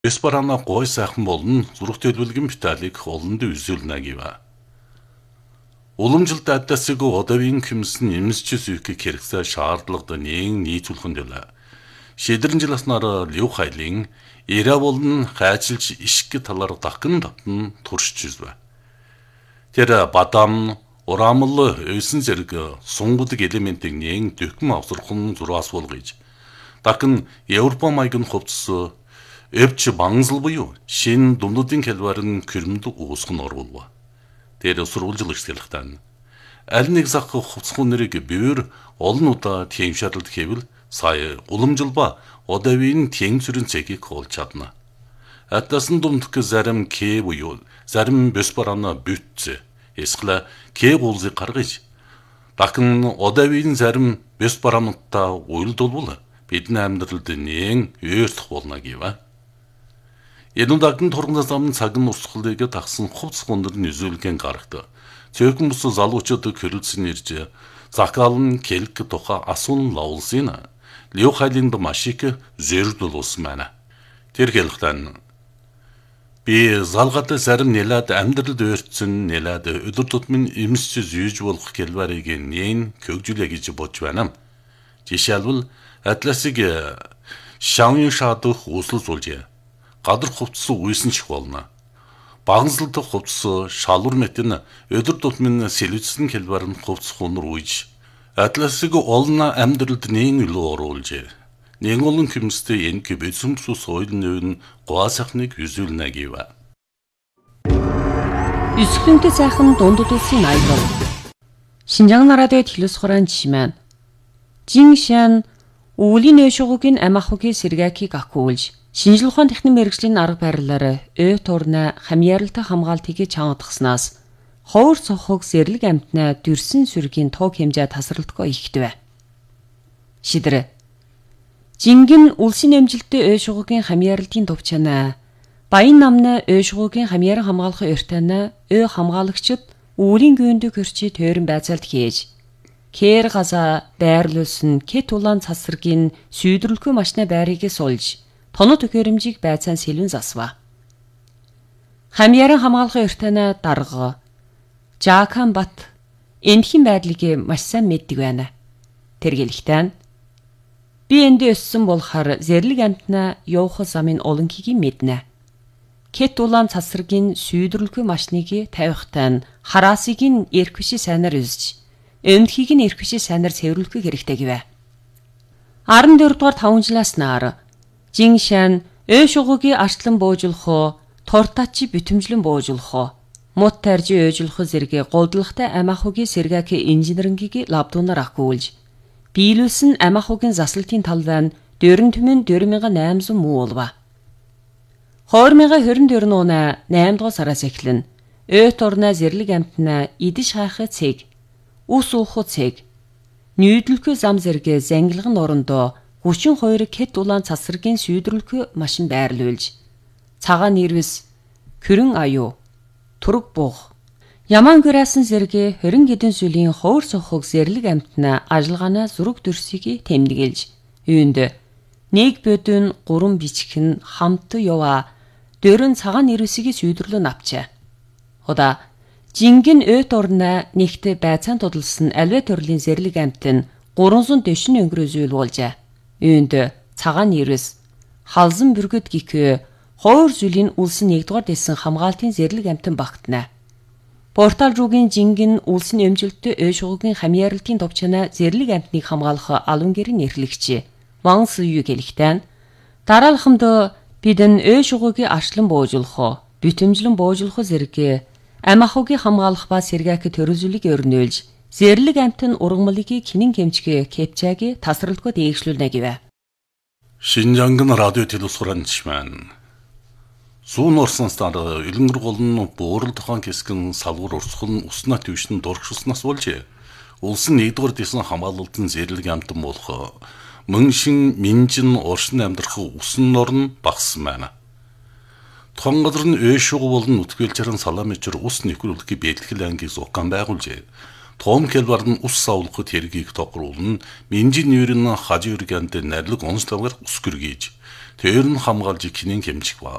Бесбарана гой сайхан болон зурх төлөвлөгөн Виталик олонд үзүүлнэ гэв. Уламжилт аддасыг одовын хэмсэн эмсч зүйх хэрэгсээ шаардлагад нийцүүлхэн дэвлэ. Шидэрэн жил аснаар Лю Хайлин эра болон хайчилж ишг талаар дахин татн туршиж үзв. Тэр бадам урамл өсөн зэрэг сунгудаг элементийг дөкм авсархан зураас болгож. Дахин Европа маягийн хувцас өвч бангзал буюу шин думнуудын хэлбэрэн кэрмд уусган оруулва. Тэр сурвалжил ихсгэлхтэн. Аль нэг зах хувцсан нэрийг бивэр олон удаа тэмшэрлэлд хэвэл сая уламжилба одовын тэнцвэрэн цэгийг олж чадна. Атасан думдх зарим К буюу зарим бесбарана бүтц эсхлэ К булзыг гаргаж дахин одовын зарим бесбарануудаа уйлдуулвал бидний амьдралд өөртөх болно гэв. Энүүдагтэн турган зам цаг нь урсгалыг тагсан хувцс гонор нь үзүүлгэн гарагд. Цөөхөн бус залуучууд хөрөлсөн ирж закалн келк туха асуун лавлсын Лю Хайлинд машик зөрдүүлсэн байна. Тэр хэлхтэн би залгад зарим нэлээд амьдралд өөрчлсөн нэлээд өдөр тутмын эмсч зүйж болох хэлбэрийг көгжүүлээ гэж бодж байна. Жишээлбэл атласыг шаун шаадах үсэл зулжээ. Гадар хувцас үйсэн чих болно. Баганзалдах хувцас шалвар мэтэн өдөр тутмын сэлвэцсэн хэлбэр нь хувцас хунар үйж атласыг олно амьдралд илүү оруулж нэг олон хэмстэй энэ бэзэмсүү соёлын өвн гоасахныг үзүүлнэ гэв. Үсгэнтэй сайхан дундад улсын аялал. Шинжаан радиод хэлс хорон жимэн. Жиншэн өвлийн өшгөгийн амахугийн сэргэкийг акуулж шинжлэх ухааны техникийн мэргэжлийн арга барилаар турна хамьяаралтай хамгаалтыг чангадгаснаас ховор цохог зэрлэг амтнаа дүрсэн сүргийн тоог хэмжээ тасралтгүй ихтвэ. Шидэр. Жингин улсын нэмжилттэй өшгөгийн хамьяаралтын төвчнээ баян намны өшгөгийн хамьяаран хамгаалахын өртөнөө хамгаалагчид өвлийн гүйндэг хөрчи тойрон байцаалт хийж кэр газа байрлуулсан кет улаан цасргийн сүйдрүүлэхгүй машины байрыг сулж тоног төхөөрөмжийг байцаан сэлвэн засва. Хамьяаран хамгаалахын өртөнөө дарга Жакан бат энэхийн байдлыг маш сайн мэддэг байна. Тэргэлхтэн би энд өссөн болохоор зэрлэг амтнаа явах замын олонхийг мэднэ. Кет улаан цасргийн сүйдрүүлэхгүй машиныг тавихтаа хараасыг нь эрхвши сайнаар үзэж өмдхийг нь эрхвши сайнаар цэвэрлэх хэрэгтэй гэвэ. 14 дугаар 5 жилээс нар Жиншэн өшгөгийн арчлан буужуулах, тортачи битэмжлэн буужуулах, мут таржи өжүүлэх зэрэг голдлогтой амахугийн сэргэкийн инженерингийн лабдуунаар ахгуулж биелүүлсэн амахугийн заслалтын талбай нь 4800 муу болва. 2022 он 8 дугаар сараас эхлэн турна зэрлэг амтнаа идэж хайх цэг, ус уух цэг, нүйдлэхгүй зам зэрэг зангилган орондоо 32 кет улаан цасргийн сүйдрүүлэхгүй машин байрлуулж цагаан нэрвэс көрөн аюу тург буух яман гэрээсэн зэрэг 20 гэдэн сүлийн ховор сохог зэрлэг амтнаа ажиллагаанаа зураг дүрсийг тэмдэглэж үүнд нэг бодын 3 бичгэн хамт яваа дөрөн цагаан нэрвэсийг сүйдэрлэн авчаа. Хода жингин турна нэгт байцаан тодулсан альвэ төрлийн зэрлэг амт нь 340 өнгөрөө зүйл болжээ. Үүнд цагаан нэрвэс халзан бүргэд гих ховор зүйлийн улсын 1-р дэсэн хамгаалтын зэрлэг амтан багтана. Портал руугийн жингин улсын эмжилттэй өшгөгийн хамьяаралтын төвчнөө зэрлэг амтныг хамгаалах алуун гэрийн эрхлэгч Ван Сюй гэлэхтэн дараалхамд бидэн өшгөгийн арчлан буужуулах, битэмжлэн буужуулах зэрэг амахугийн хамгаалах ба сэргэк төрөлжүүлийг өрнөөлж зэрлэг амтын ургамлыг кинэн хэмжгэ кепчаги тасралтгүй дээгшлүүлнэ гэвэ. Шинжангын радио телевизорын чимэн. Сүүн орсонстар илэнгэр голн буурал тохон хэсгэн салгуур урсгал уснаа төвшин дургшилснаас болж улсын 1-р дэсэн хамгаалалтын зэрлэг амтан болох мөншин минжин оршин амьдрах усан норн багсан байна. Тухайн газар нь өшөг болон үтгэлжрэн саламжир ус нэвхрүүлэх бэлтгэл ангийг зукан байгуулжээ. Том хэлбэр нь ус савлахад хэргийг тохируулна, минжин нүүрэн хажуурганд нэрлэг онцлогоор ус гэргийж, Тэр нь хамгаалж ихний хэмжих ба